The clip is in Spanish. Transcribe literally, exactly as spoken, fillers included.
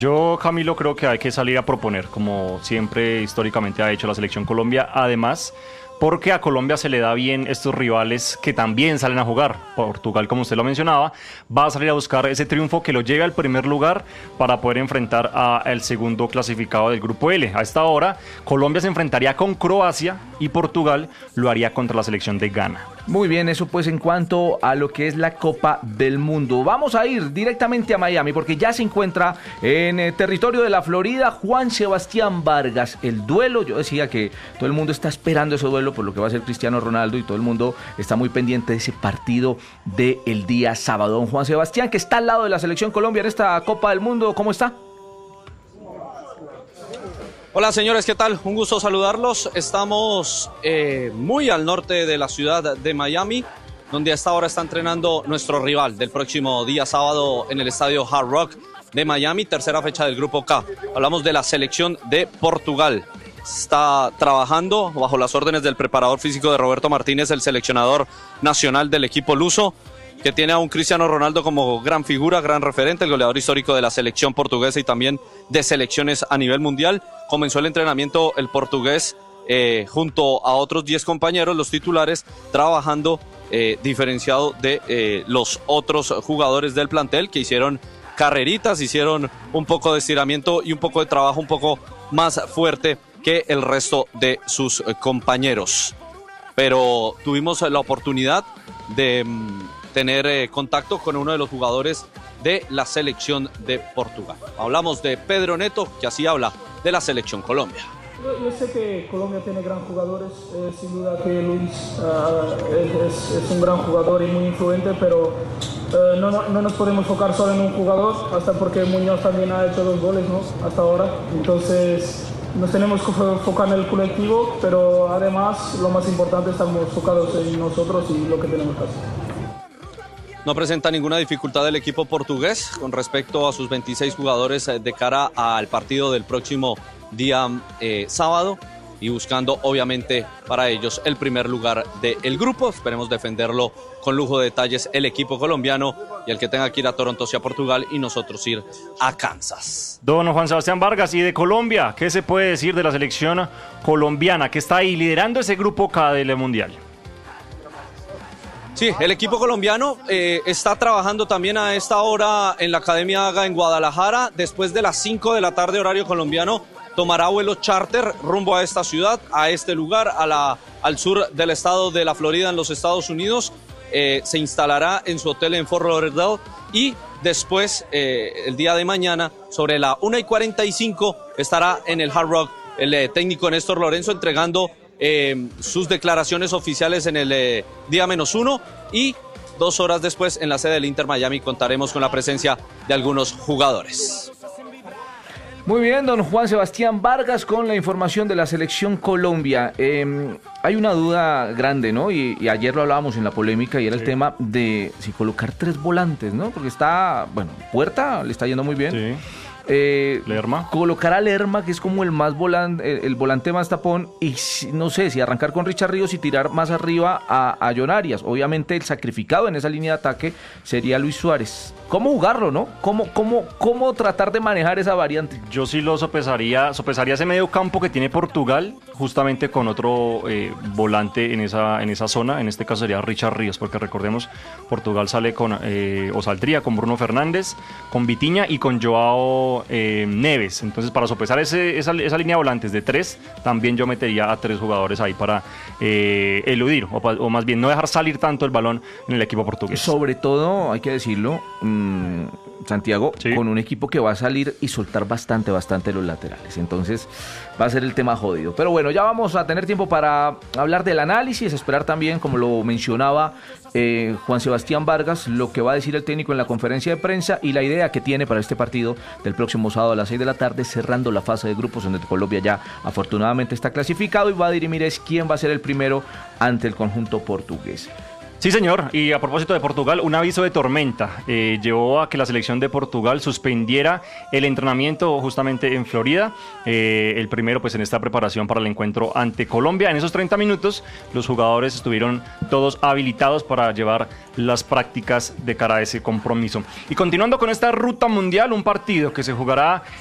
Yo, Camilo, creo que hay que salir a proponer, como siempre históricamente ha hecho la selección Colombia. Además, porque a Colombia se le da bien estos rivales que también salen a jugar. Portugal, como usted lo mencionaba, va a salir a buscar ese triunfo que lo lleve al primer lugar para poder enfrentar al segundo clasificado del Grupo L. A esta hora, Colombia se enfrentaría con Croacia y Portugal lo haría contra la selección de Ghana. Muy bien, eso pues en cuanto a lo que es la Copa del Mundo. Vamos a ir directamente a Miami porque ya se encuentra en el territorio de la Florida Juan Sebastián Vargas. El duelo, yo decía que todo el mundo está esperando ese duelo por lo que va a ser Cristiano Ronaldo y todo el mundo está muy pendiente de ese partido del día sábado. Don Juan Sebastián, que está al lado de la selección Colombia en esta Copa del Mundo, ¿cómo está? Hola señores, ¿qué tal? Un gusto saludarlos. Estamos eh, muy al norte de la ciudad de Miami, donde a esta hora está entrenando nuestro rival del próximo día sábado en el estadio Hard Rock de Miami, tercera fecha del Grupo K. Hablamos de la selección de Portugal. Está trabajando bajo las órdenes del preparador físico de Roberto Martínez, el seleccionador nacional del equipo luso, que tiene a un Cristiano Ronaldo como gran figura, gran referente, el goleador histórico de la selección portuguesa y también de selecciones a nivel mundial. Comenzó el entrenamiento el portugués eh, junto a otros diez compañeros, los titulares, trabajando eh, diferenciado de eh, los otros jugadores del plantel que hicieron carreritas, hicieron un poco de estiramiento y un poco de trabajo un poco más fuerte que el resto de sus compañeros. Pero tuvimos la oportunidad de mm, tener eh, contacto con uno de los jugadores de la selección de Portugal. Hablamos de Pedro Neto, que así habla de la selección Colombia. Yo, yo sé que Colombia tiene gran jugadores, eh, sin duda que Luis uh, es, es un gran jugador y muy influente, pero uh, no, no, no nos podemos enfocar solo en un jugador, hasta porque Muñoz también ha hecho dos goles, ¿no? Hasta ahora. Entonces nos tenemos que enfocar en el colectivo, pero además lo más importante, estamos enfocados en nosotros y lo que tenemos que hacer. No presenta ninguna dificultad el equipo portugués con respecto a sus veintiséis jugadores de cara al partido del próximo día eh, sábado y buscando obviamente para ellos el primer lugar del grupo. Esperemos defenderlo con lujo de detalles el equipo colombiano y el que tenga que ir a Toronto sea Portugal y nosotros ir a Kansas. Don Juan Sebastián Vargas, y de Colombia, ¿qué se puede decir de la selección colombiana que está ahí liderando ese grupo K del Mundial? Sí, el equipo colombiano eh, está trabajando también a esta hora en la Academia AGA en Guadalajara. Después de las cinco de la tarde horario colombiano tomará vuelo charter rumbo a esta ciudad, a este lugar, a la, al sur del estado de la Florida en los Estados Unidos. Eh, se instalará en su hotel en Fort Lauderdale y después, eh, el día de mañana, sobre la una y cuarenta y cinco, estará en el Hard Rock el eh, técnico Néstor Lorenzo entregando Eh, sus declaraciones oficiales en el eh, día menos uno y dos horas después en la sede del Inter Miami contaremos con la presencia de algunos jugadores. Muy bien, don Juan Sebastián Vargas con la información de la selección Colombia. Eh, hay una duda grande, ¿no? Y, y ayer lo hablábamos en la polémica y era sí. el tema de si colocar tres volantes, ¿no? Porque está, bueno, Puerta le está yendo muy bien. Sí. Eh, Lerma. Colocar a Lerma, que es como el más volante, el, el volante más tapón, y si, no sé, si arrancar con Richard Ríos y tirar más arriba a, a John Arias. Obviamente el sacrificado en esa línea de ataque sería Luis Suárez. ¿Cómo jugarlo, no? ¿Cómo, cómo, cómo tratar de manejar esa variante? Yo sí lo sopesaría, sopesaría ese medio campo que tiene Portugal, justamente con otro eh, volante en esa, en esa zona. En este caso sería Richard Ríos, porque recordemos, Portugal sale con, eh, o saldría con Bruno Fernández, con Vitinha y con Joao eh, Neves. Entonces, para sopesar ese, esa, esa línea de volantes de tres, también yo metería a tres jugadores ahí para eh, eludir, o, o más bien no dejar salir tanto el balón en el equipo portugués. Sobre todo, hay que decirlo, mmm, Santiago, sí. con un equipo que va a salir y soltar bastante, bastante los laterales. Entonces va a ser el tema jodido. Pero bueno, ya vamos a tener tiempo para hablar del análisis, esperar también, como lo mencionaba eh, Juan Sebastián Vargas, lo que va a decir el técnico en la conferencia de prensa y la idea que tiene para este partido del próximo sábado a las seis de la tarde, cerrando la fase de grupos donde Colombia ya afortunadamente está clasificado y va a dirimir es quién va a ser el primero ante el conjunto portugués. Sí, señor. Y a propósito de Portugal, un aviso de tormenta eh, llevó a que la selección de Portugal suspendiera el entrenamiento justamente en Florida. Eh, el primero, pues, en esta preparación para el encuentro ante Colombia. En esos treinta minutos, los jugadores estuvieron todos habilitados para llevar las prácticas de cara a ese compromiso. Y continuando con esta ruta mundial, un partido que se jugará